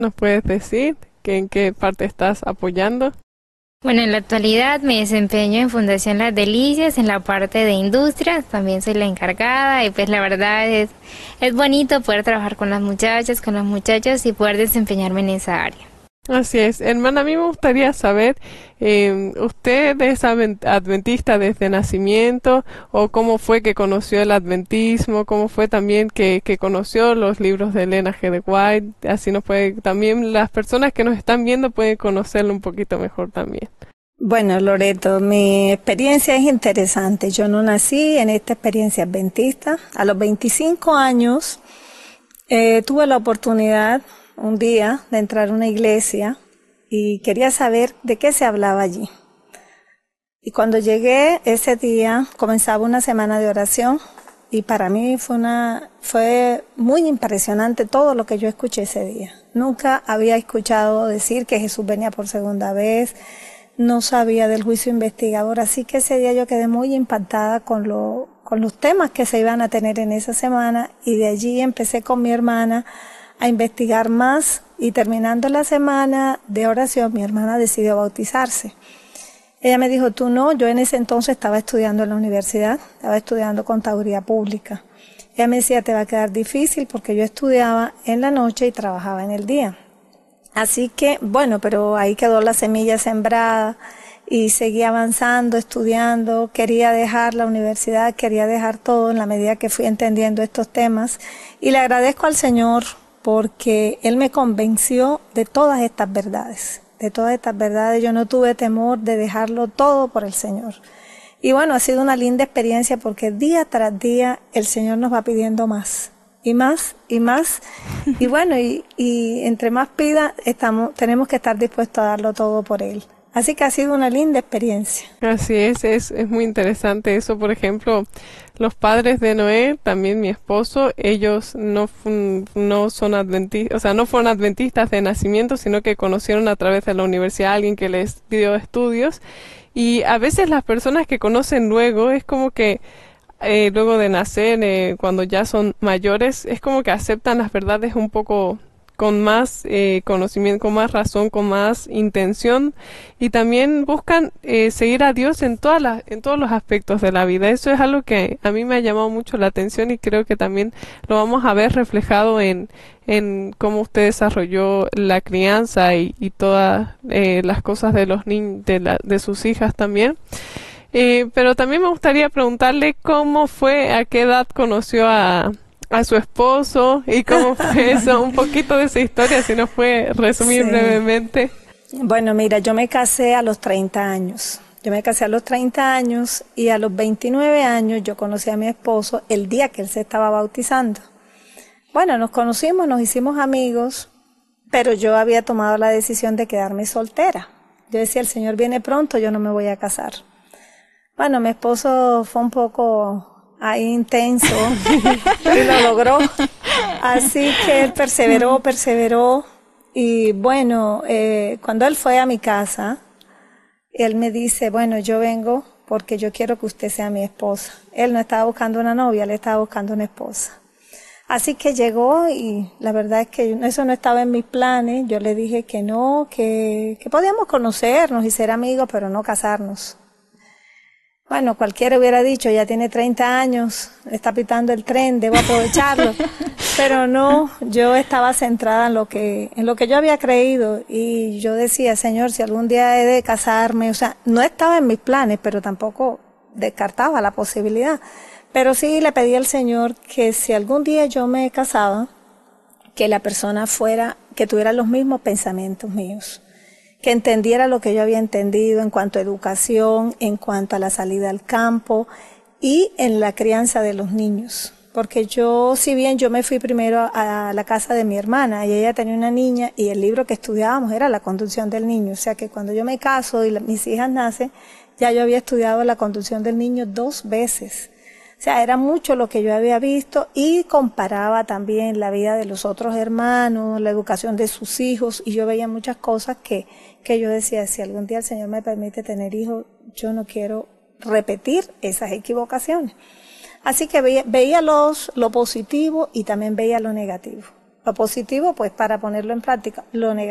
¿Nos puedes decir en qué parte estás apoyando? Bueno, en la actualidad me desempeño en Fundación Las Delicias, en la parte de industrias, también soy la encargada y pues la verdad es bonito poder trabajar con las muchachas, con los muchachos y poder desempeñarme en esa área. Así es, hermana, a mí me gustaría saber, ¿usted es adventista desde nacimiento o cómo fue que conoció el adventismo? ¿Cómo fue también que conoció los libros de Elena G. de White? Así nos puede, también las personas que nos están viendo pueden conocerlo un poquito mejor también. Bueno, Loreto, mi experiencia es interesante. Yo no nací en esta experiencia adventista. A los 25 años tuve la oportunidad un día de entrar a una iglesia y quería saber de qué se hablaba allí. Y cuando llegué ese día comenzaba una semana de oración y para mí fue muy impresionante todo lo que yo escuché ese día. Nunca había escuchado decir que Jesús venía por segunda vez, no sabía del juicio investigador, así que ese día yo quedé muy impactada con los temas que se iban a tener en esa semana y de allí empecé con mi hermana a investigar más y terminando la semana de oración mi hermana decidió bautizarse. Ella me dijo, tú no, yo en ese entonces estaba estudiando en la universidad, estaba estudiando contaduría pública. Ella me decía, te va a quedar difícil porque yo estudiaba en la noche y trabajaba en el día. Así que, bueno, pero ahí quedó la semilla sembrada y seguí avanzando, estudiando, quería dejar la universidad, quería dejar todo en la medida que fui entendiendo estos temas y le agradezco al Señor porque Él me convenció de todas estas verdades. De todas estas verdades yo no tuve temor de dejarlo todo por el Señor. Y bueno, ha sido una linda experiencia porque día tras día el Señor nos va pidiendo más. Y más, y más. Y bueno, y entre más pida, tenemos que estar dispuestos a darlo todo por Él. Así que ha sido una linda experiencia. Así es muy interesante eso. Por ejemplo, los padres de Noé, también mi esposo, ellos no son adventistas, o sea, no fueron adventistas de nacimiento, sino que conocieron a través de la universidad a alguien que les dio estudios. Y a veces las personas que conocen luego, es como que luego de nacer, cuando ya son mayores, es como que aceptan las verdades un poco con más conocimiento, con más razón, con más intención y también buscan seguir a Dios en todos los aspectos de la vida. Eso es algo que a mí me ha llamado mucho la atención y creo que también lo vamos a ver reflejado en cómo usted desarrolló la crianza y todas las cosas de los niños, de sus hijas también. Pero también me gustaría preguntarle cómo fue, a qué edad conoció a su esposo y cómo fue eso, un poquito de esa historia, si nos puede resumir brevemente. Bueno, mira, yo me casé a los 30 años. Yo me casé a los 30 años y a los 29 años yo conocí a mi esposo el día que él se estaba bautizando. Bueno, nos conocimos, nos hicimos amigos, pero yo había tomado la decisión de quedarme soltera. Yo decía, el Señor viene pronto, yo no me voy a casar. Bueno, mi esposo fue un poco ahí intenso y lo logró. Así que él perseveró. Y bueno, cuando él fue a mi casa, él me dice, bueno, yo vengo porque yo quiero que usted sea mi esposa. Él no estaba buscando una novia, él estaba buscando una esposa. Así que llegó y la verdad es que eso no estaba en mis planes. Yo le dije que no, que podíamos conocernos y ser amigos, pero no casarnos. Bueno, cualquiera hubiera dicho, ya tiene 30 años, está pitando el tren, debo aprovecharlo. Pero no, yo estaba centrada en lo que yo había creído y yo decía, Señor, si algún día he de casarme, o sea, no estaba en mis planes, pero tampoco descartaba la posibilidad. Pero sí le pedí al Señor que si algún día yo me casaba, que la persona que tuviera los mismos pensamientos míos. Que entendiera lo que yo había entendido en cuanto a educación, en cuanto a la salida al campo y en la crianza de los niños. Porque si bien yo me fui primero a la casa de mi hermana y ella tenía una niña y el libro que estudiábamos era la conducción del niño. O sea que cuando yo me caso y mis hijas nacen, ya yo había estudiado la conducción del niño 2 veces. O sea, era mucho lo que yo había visto y comparaba también la vida de los otros hermanos, la educación de sus hijos y yo veía muchas cosas que yo decía, si algún día el Señor me permite tener hijos, yo no quiero repetir esas equivocaciones. Así que veía lo positivo y también veía lo negativo. Lo positivo, pues para ponerlo en práctica. Lo negativo,